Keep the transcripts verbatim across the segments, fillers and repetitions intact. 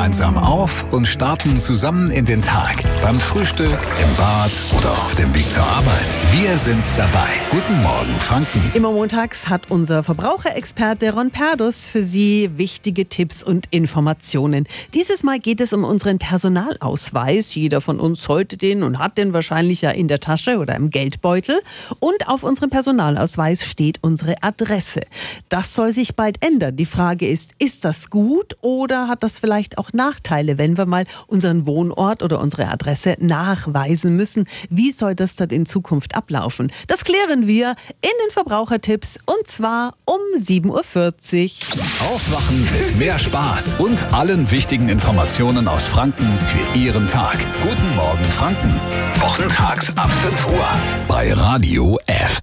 gemeinsam auf und starten zusammen in den Tag. Beim Frühstück, im Bad oder auf dem Weg zur Arbeit. Wir sind dabei. Guten Morgen, Franken. Immer montags hat unser Verbraucherexperte Ron Perdus für Sie wichtige Tipps und Informationen. Dieses Mal geht es um unseren Personalausweis. Jeder von uns sollte den und hat den wahrscheinlich ja in der Tasche oder im Geldbeutel. Und auf unserem Personalausweis steht unsere Adresse. Das soll sich bald ändern. Die Frage ist, ist das gut oder hat das vielleicht auch Nachteile, wenn wir mal unseren Wohnort oder unsere Adresse nachweisen müssen? Wie soll das dann in Zukunft ablaufen? Das klären wir in den Verbrauchertipps und zwar um sieben Uhr vierzig. Aufwachen mit mehr Spaß und allen wichtigen Informationen aus Franken für Ihren Tag. Guten Morgen, Franken. Wochentags ab fünf Uhr bei Radio F.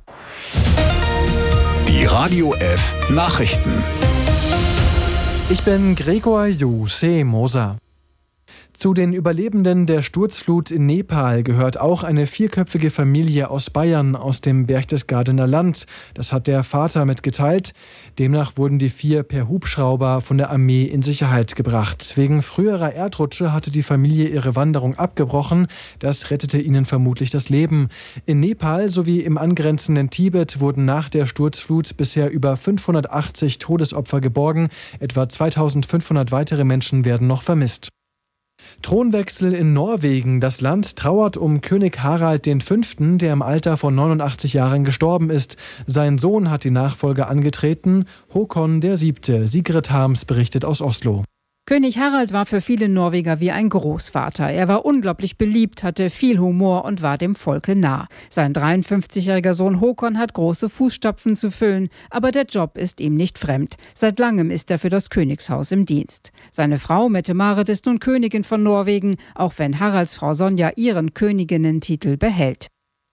Die Radio F Nachrichten. Ich bin Gregor Jose Moser. Zu den Überlebenden der Sturzflut in Nepal gehört auch eine vierköpfige Familie aus Bayern, aus dem Berchtesgadener Land. Das hat der Vater mitgeteilt. Demnach wurden die vier per Hubschrauber von der Armee in Sicherheit gebracht. Wegen früherer Erdrutsche hatte die Familie ihre Wanderung abgebrochen. Das rettete ihnen vermutlich das Leben. In Nepal sowie im angrenzenden Tibet wurden nach der Sturzflut bisher über fünfhundertachtzig Todesopfer geborgen. Etwa zweitausendfünfhundert weitere Menschen werden noch vermisst. Thronwechsel in Norwegen. Das Land trauert um König Harald der Fünfte., der im Alter von neunundachtzig Jahren gestorben ist. Sein Sohn hat die Nachfolge angetreten, Håkon der Siebte. Sigrid Harms berichtet aus Oslo. König Harald war für viele Norweger wie ein Großvater. Er war unglaublich beliebt, hatte viel Humor und war dem Volke nah. Sein dreiundfünfzigjähriger Sohn Håkon hat große Fußstapfen zu füllen, aber der Job ist ihm nicht fremd. Seit langem ist er für das Königshaus im Dienst. Seine Frau Mette-Marit ist nun Königin von Norwegen, auch wenn Haralds Frau Sonja ihren Königinnentitel behält.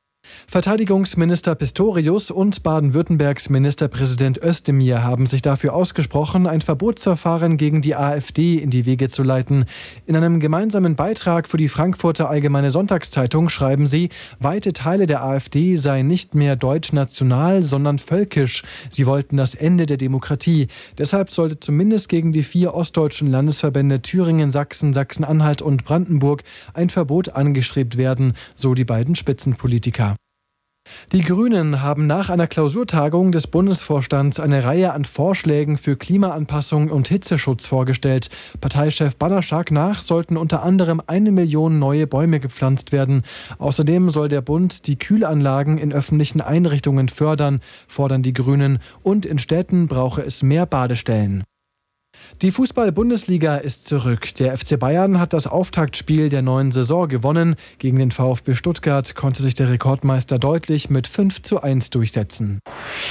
Verteidigungsminister Pistorius und Baden-Württembergs Ministerpräsident Özdemir haben sich dafür ausgesprochen, ein Verbotsverfahren gegen die AfD in die Wege zu leiten. In einem gemeinsamen Beitrag für die Frankfurter Allgemeine Sonntagszeitung schreiben sie, weite Teile der AfD seien nicht mehr deutsch-national, sondern völkisch. Sie wollten das Ende der Demokratie. Deshalb sollte zumindest gegen die vier ostdeutschen Landesverbände Thüringen, Sachsen, Sachsen-Anhalt und Brandenburg ein Verbot angestrebt werden, so die beiden Spitzenpolitiker. Die Grünen haben nach einer Klausurtagung des Bundesvorstands eine Reihe an Vorschlägen für Klimaanpassung und Hitzeschutz vorgestellt. Parteichef Banaschak nach sollten unter anderem eine Million neue Bäume gepflanzt werden. Außerdem soll der Bund die Kühlanlagen in öffentlichen Einrichtungen fördern, fordern die Grünen. Und in Städten brauche es mehr Badestellen. Die Fußball-Bundesliga ist zurück. Der F C Bayern hat das Auftaktspiel der neuen Saison gewonnen. Gegen den VfB Stuttgart konnte sich der Rekordmeister deutlich mit fünf zu eins durchsetzen.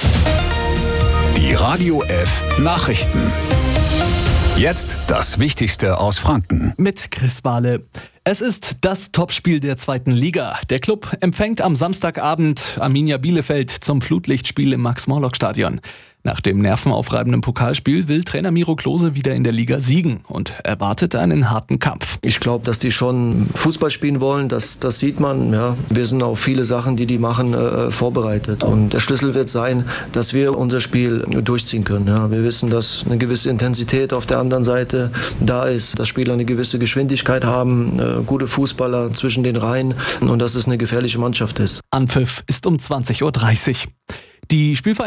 Die Radio F Nachrichten. Jetzt das Wichtigste aus Franken. Mit Chris Bahle. Es ist das Topspiel der zweiten Liga. Der Club empfängt am Samstagabend Arminia Bielefeld zum Flutlichtspiel im Max-Morlock-Stadion. Nach dem nervenaufreibenden Pokalspiel will Trainer Miro Klose wieder in der Liga siegen und erwartet einen harten Kampf. Ich glaube, dass die schon Fußball spielen wollen, das, das sieht man. Ja. Wir sind auf viele Sachen, die die machen, äh, vorbereitet. Und der Schlüssel wird sein, dass wir unser Spiel durchziehen können. Ja. Wir wissen, dass eine gewisse Intensität auf der anderen Seite da ist, dass Spieler eine gewisse Geschwindigkeit haben, äh, gute Fußballer zwischen den Reihen und dass es eine gefährliche Mannschaft ist. Anpfiff ist um zwanzig Uhr dreißig. Die Spielvereinigung